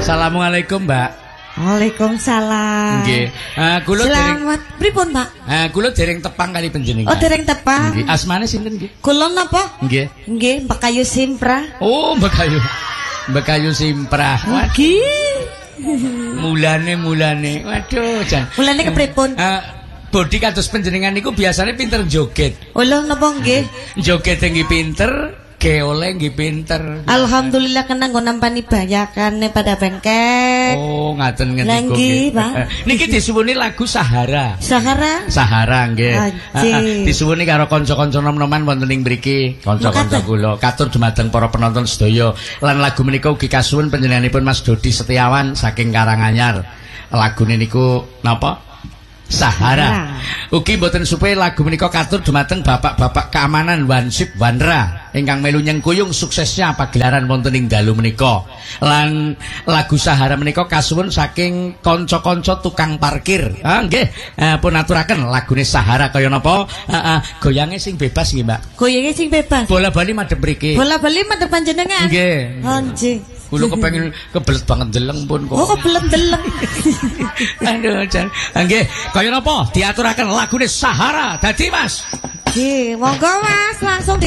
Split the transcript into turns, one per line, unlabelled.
Assalamualaikum, Mbak.
Waalaikumsalam.
Nggih. Kula
selamat pripun, Pak?
Kula dereng tepang kali panjenengan.
Oh, dereng tepang.
Nggih. Asmane sinten nggih?
Kula napa?
Nggih.
Nggih, Mbak Kayu Simpra.
Oh, Mbak Kayu. Mbak Kayu Simpra.
Nggih.
Mulane. Waduh, jan.
Mulane kepripun?
Bodi kados panjenengan niku biasane pinter joget.
Oh, lho napa nggih?
Joget nggih pinter, ge oleh nggih pinter.
Alhamdulillah kena nggo nampani bayakane pada bengket.
Oh, ngaten ngene
kok. Nggih, Pak.
Niki disuwuni lagu Sahara.
Sahara
nggih. Disuwuni karo kanca-kanca nom-noman wonten ing mriki, kanca-kanca kula. Katur dumateng para penonton sedaya. Lan lagu menika ugi kasuwun panjenenganipun Mas Dodi Setiawan saking Karanganyar. Lagune niku napa? Sahara. Ugi mboten supe lagu menika katur dumateng bapak-bapak keamanan Wansip Wanra ingkang melu nyengkuyung suksesnya pagelaran wonten ing dalu menika. Lan lagu Sahara menika kasuwun saking kanca-kanca tukang parkir. Nggih, pun aturaken lagune Sahara kaya napa? Goyange sing bebas nggih, Mbak.
Goyange sing bebas.
Bola-bali madhep mriki.
Bola-bali madhep panjenengan.
Nggih.
Anjing.
Kulo kepengin kebelet banget deleng pun kok.
Oh, kebelet deleng.
Aduh, jan. Nggih, kaya napa diaturaken lagune Sahara. Dadi, Mas.
Nggih, monggo Mas, langsung